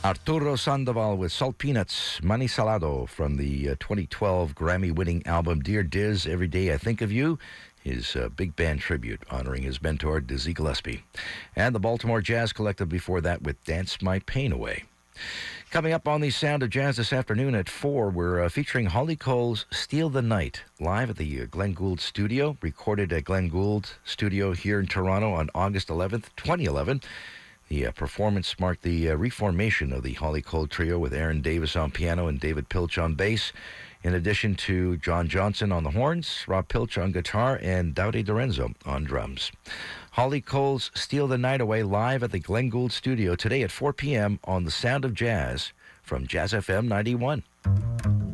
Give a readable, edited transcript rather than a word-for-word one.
Arturo Sandoval with Salt Peanuts, Mani Salado from the 2012 Grammy-winning album Dear Diz, Every Day I Think of You, his big band tribute honoring his mentor, Dizzy Gillespie. And the Baltimore Jazz Collective before that with Dance My Pain Away. Coming up on the Sound of Jazz this afternoon at 4, we're featuring Holly Cole's Steal the Night, live at the Glenn Gould Studio, recorded at Glenn Gould Studio here in Toronto on August 11th, 2011. The performance marked the reformation of the Holly Cole Trio with Aaron Davis on piano and David Pilch on bass, in addition to John Johnson on the horns, Rob Pilch on guitar, and Dowdy Lorenzo on drums. Holly Cole's Steal the Night Away live at the Glenn Gould Studio today at 4 p.m. on The Sound of Jazz from Jazz FM 91.